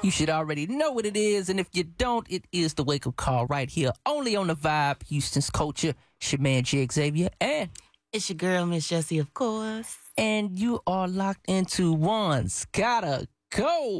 You should already know what it is, and if you don't, it is the wake-up call right here, only on The Vibe, Houston's Culture. It's your man, J. Xavier, and it's your girl, Miss Jessie, of course. And you are locked into One's Gotta Go.